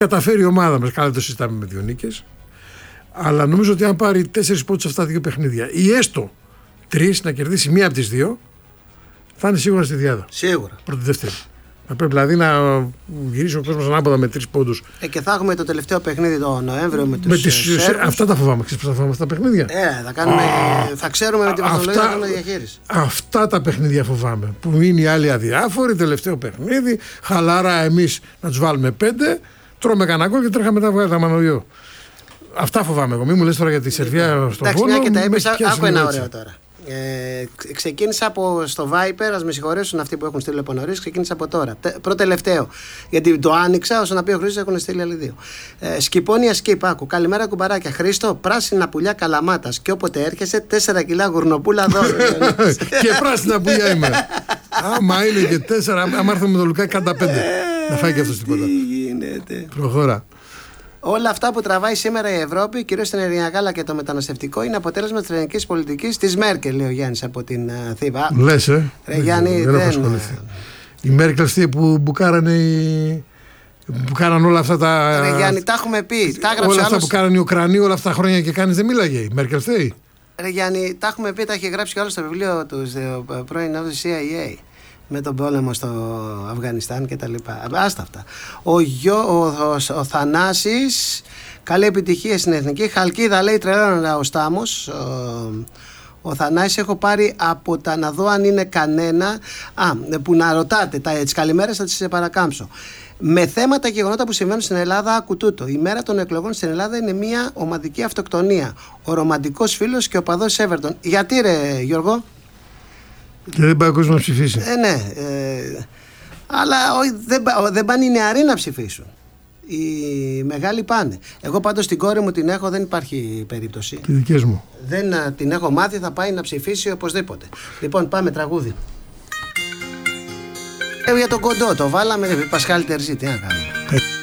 Καταφέρει η ομάδα μας, καλά το συζητάμε με 2 νίκες. Αλλά νομίζω ότι αν πάρει 4 πόντους αυτά τα 2 παιχνίδια ή έστω 3 να κερδίσει μία από τις 2, θα είναι σίγουρα στη διάδα. Σίγουρα. Πρώτη-δεύτερη. Θα πρέπει δηλαδή να γυρίσει ο κόσμος ανάποδα με 3 πόντους. Και θα έχουμε το τελευταίο παιχνίδι το Νοέμβριο με τους Σέρβους. Αυτά τα φοβάμαι. Ξέρεις πώς θα φοβάμαι αυτά τα παιχνίδια. Θα ξέρουμε με τη βαθμολογία θα κάνουμε διαχείριση. Αυτά τα παιχνίδια φοβάμαι. Που είναι οι άλλοι αδιάφοροι, τελευταίο παιχνίδι, χαλαρά εμείς να τους βάλουμε 5, τρώμε κανένα γκολ και τρέχαμε τα μανολιό. Αυτά φοβάμαι εγώ. Μην μου λες τώρα για τη Σερβία στον Βόλο. Εντάξει, μια και τα είπες, άκου ένα ωραίο τώρα. Ξεκίνησα στο Viper, ας με συγχωρέσουν αυτοί που έχουν στείλει από νωρίς, ξεκίνησα από τώρα. Πρώτο-τελευταίο. Γιατί το άνοιξα, όσο να πει ο Χρήστος, έχουν στείλει άλλοι 2. Σκυπώνια σκυπ, άκου. Καλημέρα κουμπαράκια. Χρήστο, πράσινα πουλιά Καλαμάτας. Και όποτε έρχεσαι, 4 κιλά γουρνοπούλα δώρο. Και πράσινα πουλιά είμαι. Άμα είναι και 4, άμα έρθω με το Λουκά, κάντα 5. Να φάει και αυτό τίποτα. Τι γίνεται. Προχώρα. Όλα αυτά που τραβάει σήμερα η Ευρώπη, κυρίως στην ενεργειακά αλλά και το μεταναστευτικό, είναι αποτέλεσμα της ελληνικής πολιτικής της Μέρκελ, λέει ο Γιάννης από την Θήβα. Λες, Γιάννη, δεν έχω ασχοληθεί. Η Μέρκελ αυτή που που κάναν όλα αυτά τα. Ρε Γιάννη, τα έχουμε πει. Όλα αυτά που κάναν οι Ουκρανοί όλα αυτά τα χρόνια και κάνεις δεν μίλαγε. Η Μέρκελ αυτή. Ρε Γιάννη, τα έχουμε πει, τα έχει γράψει και άλλο στο βιβλίο του πρώην του CIA. Με τον πόλεμο στο Αφγανιστάν και τα λοιπά. Άστα αυτά. Ο Θανάσης, καλή επιτυχία στην Εθνική. Χαλκίδα, λέει, τρελαίνοντα ο Στάμος. Ο Θανάσης, έχω πάρει από τα να δω αν είναι κανένα που να ρωτάτε τις καλημέρες, θα τις παρακάμψω. Με θέματα και γεγονότα που συμβαίνουν στην Ελλάδα, άκου τούτο. Η μέρα των εκλογών στην Ελλάδα είναι μια ομαδική αυτοκτονία. Ο ρομαντικός φίλος και ο παδός Everton. Γιατί ρε Γιώργο? Και δεν πάει ο κόσμος να ψηφίσει. Ναι. Αλλά δεν πάνε οι νεαροί να ψηφίσουν. Οι μεγάλοι πάνε. Εγώ πάντως την κόρη μου την έχω, δεν υπάρχει περίπτωση. Και δικές μου. Δεν την έχω μάθει, θα πάει να ψηφίσει οπωσδήποτε. Λοιπόν, πάμε τραγούδι. Για τον κοντό το βάλαμε, Πασχάλη Τερζή, τι να κάνουμε.